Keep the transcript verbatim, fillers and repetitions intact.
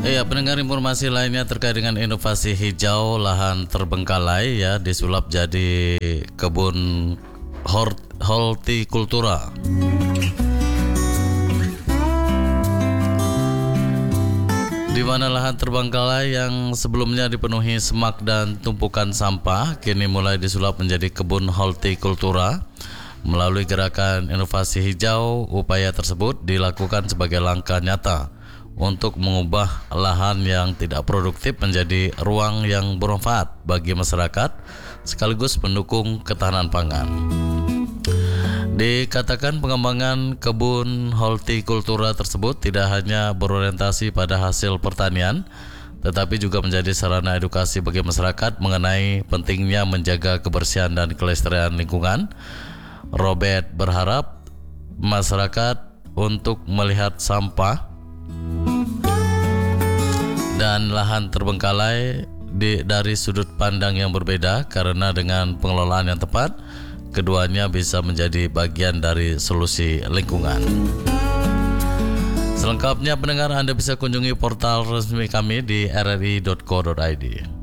Iya, pendengar, informasi lainnya terkait dengan inovasi hijau lahan terbengkalai ya disulap jadi kebun hortikultura. Di mana lahan terbengkalai yang sebelumnya dipenuhi semak dan tumpukan sampah kini mulai disulap menjadi kebun hortikultura. Melalui gerakan inovasi hijau, upaya tersebut dilakukan sebagai langkah nyata untuk mengubah lahan yang tidak produktif menjadi ruang yang bermanfaat bagi masyarakat sekaligus mendukung ketahanan pangan. Dikatakan pengembangan kebun hortikultura tersebut tidak hanya berorientasi pada hasil pertanian, tetapi juga menjadi sarana edukasi bagi masyarakat mengenai pentingnya menjaga kebersihan dan kelestarian lingkungan. Robert berharap masyarakat untuk melihat sampah dan lahan terbengkalai di, dari sudut pandang yang berbeda, karena dengan pengelolaan yang tepat, keduanya bisa menjadi bagian dari solusi lingkungan. Selengkapnya pendengar, Anda bisa kunjungi portal resmi kami di r r i dot co dot i d.